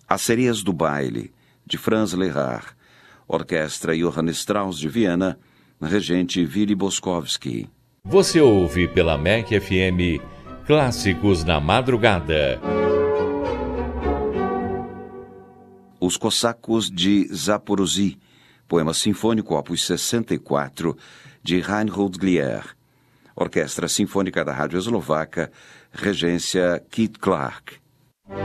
As Sereias do Baile, de Franz Lehár. Orquestra Johann Strauss de Viena, regente Willy Boskovski. Você ouve pela MEC FM Clássicos na Madrugada. Os Cossacos de Zaporozhye, poema sinfônico opus 64, de Reinhold Glier. Orquestra Sinfônica da Rádio Eslovaca, regência Kit Clark.